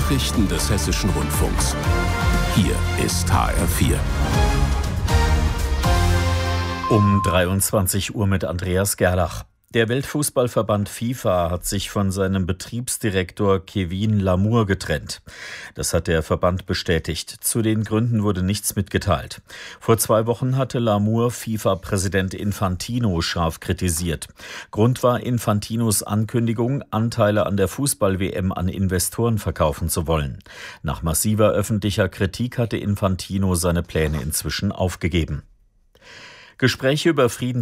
Nachrichten des Hessischen Rundfunks. Hier ist HR4. Um 23 Uhr mit Andreas Gerlach. Der Weltfußballverband FIFA hat sich von seinem Betriebsdirektor Kevin Lamour getrennt. Das hat der Verband bestätigt. Zu den Gründen wurde nichts mitgeteilt. Vor 2 Wochen hatte Lamour FIFA-Präsident Infantino scharf kritisiert. Grund war Infantinos Ankündigung, Anteile an der Fußball-WM an Investoren verkaufen zu wollen. Nach massiver öffentlicher Kritik hatte Infantino seine Pläne inzwischen aufgegeben. Gespräche über